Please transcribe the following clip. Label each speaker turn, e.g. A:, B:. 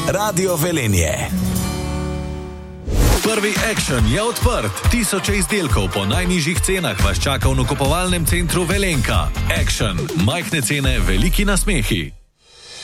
A: Radio Velenje.
B: Prvi Action je odprt. Tisoče izdelkov po najnižjih cenah vas čaka v nakupovalnem centru Velenka. Action. Majhne cene, veliki nasmehi.